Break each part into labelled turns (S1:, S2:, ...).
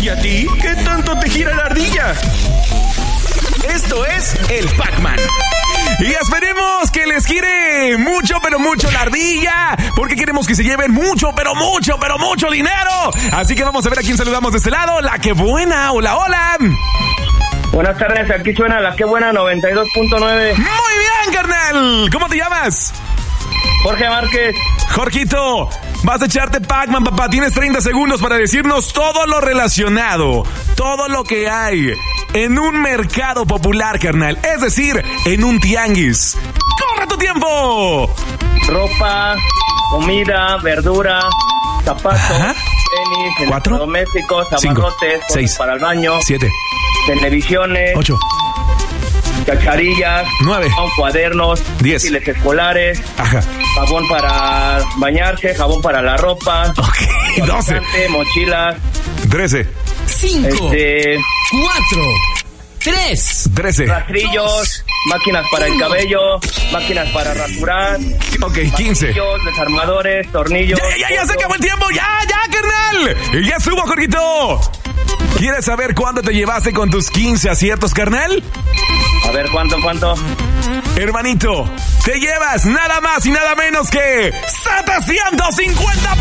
S1: ¿Y a ti? ¿Qué tanto te gira la ardilla? Esto es el Pac-Man. Y esperemos que les gire mucho, pero mucho la ardilla, porque queremos que se lleven mucho, pero mucho, pero mucho dinero. Así que vamos a ver a quién saludamos de este lado. La que buena, hola, hola.
S2: Buenas tardes, aquí suena La Que Buena 92.9.
S1: Muy bien, carnal. ¿Cómo te llamas?
S2: Jorge Márquez.
S1: Jorgito, vas a echarte Pac-Man, papá. Tienes 30 segundos para decirnos todo lo relacionado, todo lo que hay en un mercado popular, carnal. Es decir, en un tianguis. ¡Corre tu tiempo!
S2: Ropa, comida, verdura, zapatos,
S1: Ajá.
S2: tenis,
S1: 4,
S2: electrodomésticos,
S1: 5,
S2: abarrotes,
S1: 6,
S2: para el baño,
S1: 7,
S2: televisiones,
S1: 8,
S2: chacharillas,
S1: 9,
S2: cuadernos,
S1: 10,
S2: útiles escolares,
S1: ajá,
S2: jabón para bañarse, jabón para la ropa,
S1: ok, 12,
S2: mochilas,
S1: 13,
S3: 5, 4, 3,
S1: 13,
S2: rastrillos, máquinas para el cabello, máquinas para rasurar,
S1: ok, 15.
S2: martillos, desarmadores, tornillos.
S1: Ya se acabó el tiempo, ya, carnal. Y ya subo, Jorgito. ¿Quieres saber cuánto te llevaste con tus 15 aciertos, carnal?
S2: A ver, ¿cuánto?
S1: Hermanito, te llevas nada más y nada menos que 750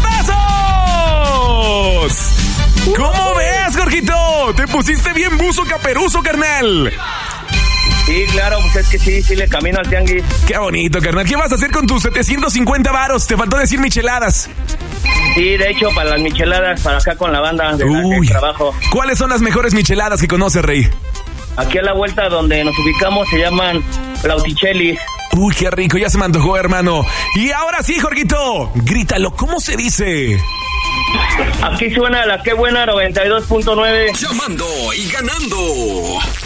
S1: pesos. ¿Cómo ves, Jorgito? Te pusiste bien buzo caperuzo, carnal.
S2: Sí, claro, pues es que sí le camino al tianguis.
S1: Qué bonito, carnal. ¿Qué vas a hacer con tus 750 varos? Te faltó decir micheladas.
S2: Sí, de hecho, para las micheladas, para acá con la banda de la que trabajo.
S1: ¿Cuáles son las mejores micheladas que conoces, Rey?
S2: Aquí a la vuelta donde nos ubicamos se llaman Lauticellis.
S1: Uy, qué rico, ya se me antojó, hermano. Y ahora sí, Jorgito, grítalo, ¿cómo se dice?
S2: Aquí suena La Que Buena 92.9.
S4: Llamando y ganando.